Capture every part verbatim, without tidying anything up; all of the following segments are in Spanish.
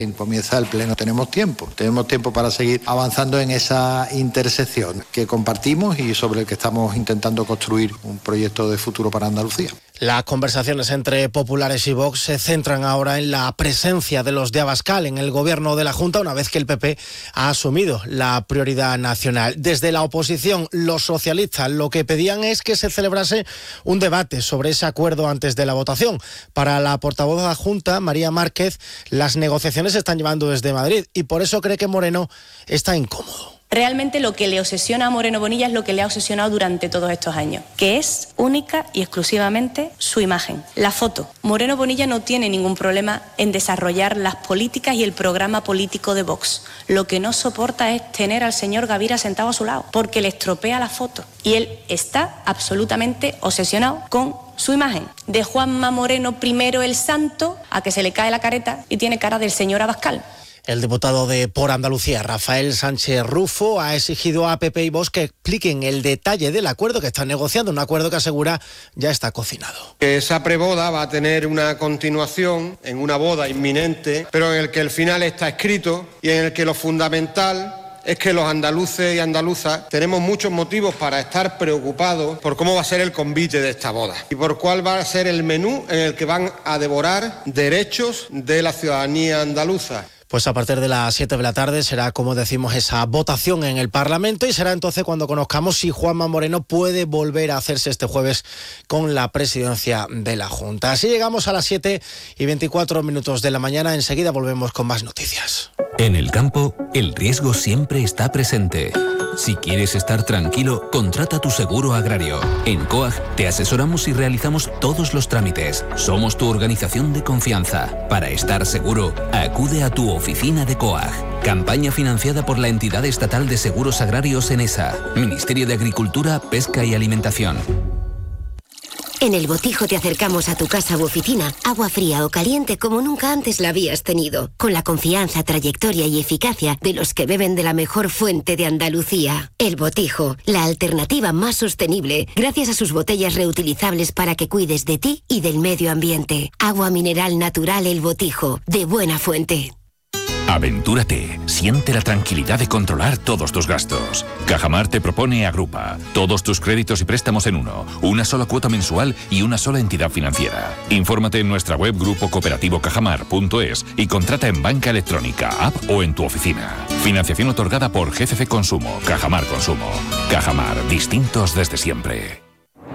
Comienza el pleno, tenemos tiempo, tenemos tiempo para seguir avanzando en esa intersección que compartimos y sobre el que estamos intentando construir un proyecto de futuro para Andalucía. Las conversaciones entre populares y Vox se centran ahora en la presencia de los de Abascal en el gobierno de la Junta, una vez que el P P ha asumido la prioridad nacional. Desde la oposición, los socialistas lo que pedían es que se celebrase un debate sobre ese acuerdo antes de la votación. Para la portavoz de la Junta, María Márquez, las negociaciones se están llevando desde Madrid y por eso cree que Moreno está incómodo. Realmente lo que le obsesiona a Moreno Bonilla es lo que le ha obsesionado durante todos estos años, que es única y exclusivamente su imagen, la foto. Moreno Bonilla no tiene ningún problema en desarrollar las políticas y el programa político de Vox. Lo que no soporta es tener al señor Gavira sentado a su lado, porque le estropea la foto. Y él está absolutamente obsesionado con su imagen. De Juanma Moreno primero el santo, a que se le cae la careta y tiene cara del señor Abascal. El diputado de Por Andalucía, Rafael Sánchez Rufo, ha exigido a P P y Vox que expliquen el detalle del acuerdo que están negociando, un acuerdo que asegura ya está cocinado. Esa preboda va a tener una continuación en una boda inminente, pero en el que el final está escrito y en el que lo fundamental es que los andaluces y andaluzas tenemos muchos motivos para estar preocupados por cómo va a ser el convite de esta boda y por cuál va a ser el menú en el que van a devorar derechos de la ciudadanía andaluza. Pues a partir de las siete de la tarde será, como decimos, esa votación en el Parlamento y será entonces cuando conozcamos si Juanma Moreno puede volver a hacerse este jueves con la presidencia de la Junta. Así llegamos a las siete y veinticuatro minutos de la mañana. Enseguida volvemos con más noticias. En el campo, el riesgo siempre está presente. Si quieres estar tranquilo, contrata tu seguro agrario. En COAG te asesoramos y realizamos todos los trámites. Somos tu organización de confianza. Para estar seguro, acude a tu oficina de COAG. Campaña financiada por la entidad estatal de seguros agrarios ENESA, Ministerio de Agricultura, Pesca y Alimentación. En El Botijo te acercamos a tu casa u oficina agua fría o caliente como nunca antes la habías tenido, con la confianza, trayectoria y eficacia de los que beben de la mejor fuente de Andalucía. El Botijo, la alternativa más sostenible, gracias a sus botellas reutilizables para que cuides de ti y del medio ambiente. Agua mineral natural El Botijo, de buena fuente. Aventúrate, siente la tranquilidad de controlar todos tus gastos. Cajamar te propone Agrupa, todos tus créditos y préstamos en uno, una sola cuota mensual y una sola entidad financiera. Infórmate en nuestra web grupo cooperativo cajamar punto es y contrata en banca electrónica, app o en tu oficina. Financiación otorgada por G C C Consumo, Cajamar Consumo. Cajamar, distintos desde siempre.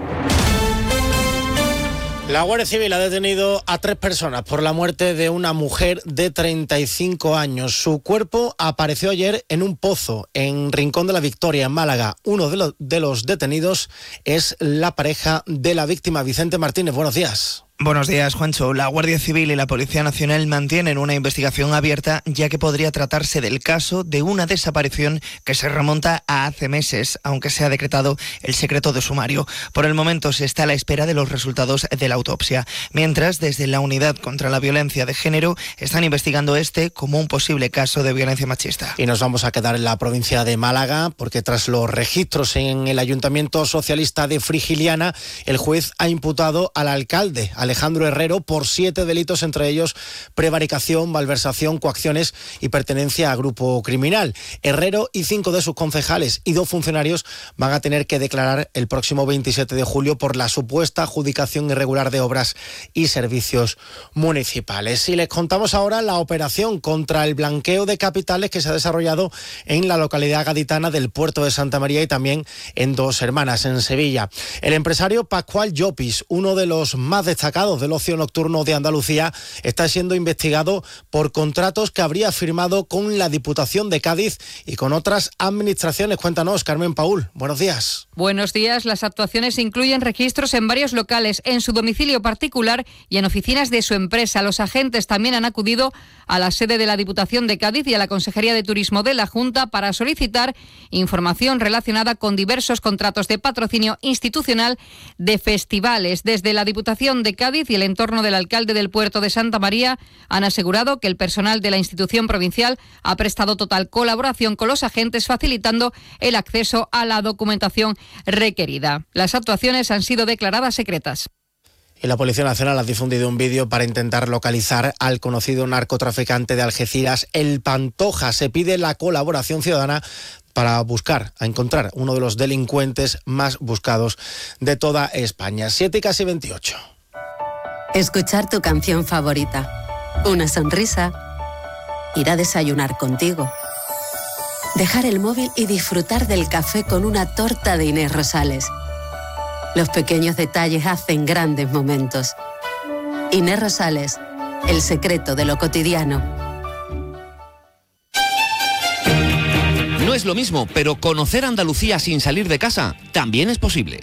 La Guardia Civil ha detenido a tres personas por la muerte de una mujer de treinta y cinco años. Su cuerpo apareció ayer en un pozo en Rincón de la Victoria, en Málaga. Uno de los, de los detenidos es la pareja de la víctima, Vicente Martínez. Buenos días. Buenos días, Juancho. La Guardia Civil y la Policía Nacional mantienen una investigación abierta, ya que podría tratarse del caso de una desaparición que se remonta a hace meses, aunque se ha decretado el secreto de sumario. Por el momento se está a la espera de los resultados de la autopsia. Mientras, desde la Unidad contra la Violencia de Género están investigando este como un posible caso de violencia machista. Y nos vamos a quedar en la provincia de Málaga, porque tras los registros en el Ayuntamiento Socialista de Frigiliana, el juez ha imputado al alcalde, Alejandro Herrero, por siete delitos, entre ellos prevaricación, malversación, coacciones y pertenencia a grupo criminal. Herrero y cinco de sus concejales y dos funcionarios van a tener que declarar el próximo veintisiete de julio por la supuesta adjudicación irregular de obras y servicios municipales. Y les contamos ahora la operación contra el blanqueo de capitales que se ha desarrollado en la localidad gaditana del Puerto de Santa María y también en Dos Hermanas, en Sevilla. El empresario Pascual Llopis, uno de los más destacados del ocio nocturno de Andalucía, está siendo investigado por contratos que habría firmado con la Diputación de Cádiz y con otras administraciones. Cuéntanos, Carmen Paúl. Buenos días. Buenos días. Las actuaciones incluyen registros en varios locales, en su domicilio particular y en oficinas de su empresa. Los agentes también han acudido a la sede de la Diputación de Cádiz y a la Consejería de Turismo de la Junta para solicitar información relacionada con diversos contratos de patrocinio institucional de festivales. Desde la Diputación de Cádiz y el entorno del alcalde del Puerto de Santa María han asegurado que el personal de la institución provincial ha prestado total colaboración con los agentes, facilitando el acceso a la documentación requerida. Las actuaciones han sido declaradas secretas. Y la Policía Nacional ha difundido un vídeo para intentar localizar al conocido narcotraficante de Algeciras, El Pantoja. Se pide la colaboración ciudadana para buscar, a encontrar uno de los delincuentes más buscados de toda España. siete y casi veintiocho. Escuchar tu canción favorita, una sonrisa, ir a desayunar contigo, dejar el móvil y disfrutar del café con una torta de Inés Rosales. Los pequeños detalles hacen grandes momentos. Inés Rosales, el secreto de lo cotidiano. No es lo mismo, pero conocer Andalucía sin salir de casa también es posible.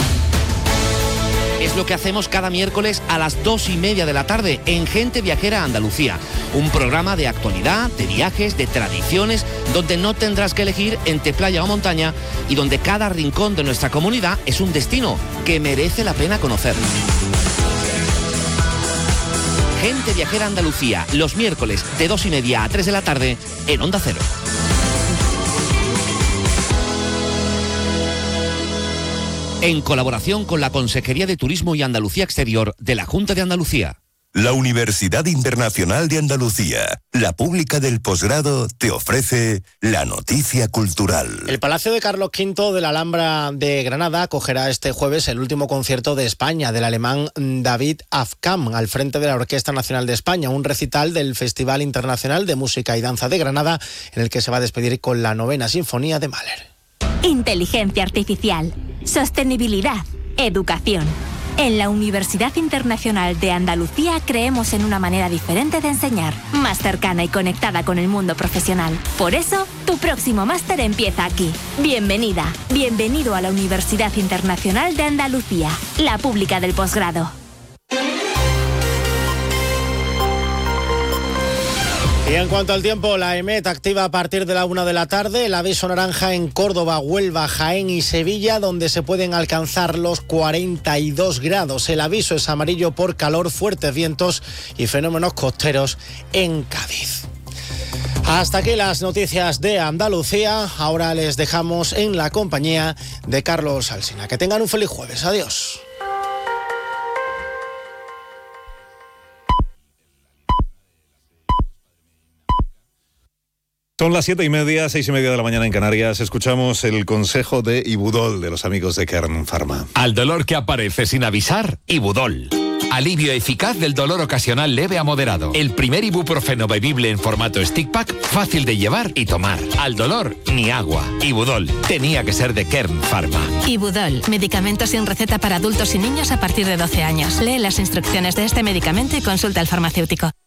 Es lo que hacemos cada miércoles a las dos y media de la tarde en Gente Viajera Andalucía. Un programa de actualidad, de viajes, de tradiciones, donde no tendrás que elegir entre playa o montaña y donde cada rincón de nuestra comunidad es un destino que merece la pena conocer. Gente Viajera Andalucía, los miércoles de dos y media a tres de la tarde en Onda Cero. En colaboración con la Consejería de Turismo y Andalucía Exterior de la Junta de Andalucía. La Universidad Internacional de Andalucía, la pública del posgrado, te ofrece la noticia cultural. El Palacio de Carlos quinto de la Alhambra de Granada acogerá este jueves el último concierto de España del alemán David Afkam al frente de la Orquesta Nacional de España, un recital del Festival Internacional de Música y Danza de Granada en el que se va a despedir con la novena sinfonía de Mahler. Inteligencia artificial, sostenibilidad, educación. En la Universidad Internacional de Andalucía creemos en una manera diferente de enseñar, más cercana y conectada con el mundo profesional. Por eso, tu próximo máster empieza aquí. Bienvenida, bienvenido a la Universidad Internacional de Andalucía, la pública del posgrado. Y en cuanto al tiempo, la EMET activa a partir de la una de la tarde el aviso naranja en Córdoba, Huelva, Jaén y Sevilla, donde se pueden alcanzar los cuarenta y dos grados. El aviso es amarillo por calor, fuertes vientos y fenómenos costeros en Cádiz. Hasta aquí las noticias de Andalucía. Ahora les dejamos en la compañía de Carlos Alsina. Que tengan un feliz jueves. Adiós. Son las siete y media, seis y media de la mañana en Canarias. Escuchamos el consejo de Ibudol, de los amigos de Kern Pharma. Al dolor que aparece sin avisar, Ibudol. Alivio eficaz del dolor ocasional leve a moderado. El primer ibuprofeno bebible en formato stick pack, fácil de llevar y tomar. Al dolor, ni agua. Ibudol. Tenía que ser de Kern Pharma. Ibudol. Medicamento sin receta para adultos y niños a partir de doce años. Lee las instrucciones de este medicamento y consulta al farmacéutico.